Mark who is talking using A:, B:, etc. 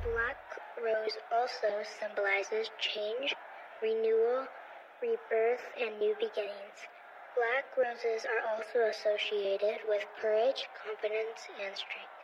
A: Black rose also symbolizes change, renewal, rebirth, and new beginnings. Black roses are also associated with courage, confidence, and strength.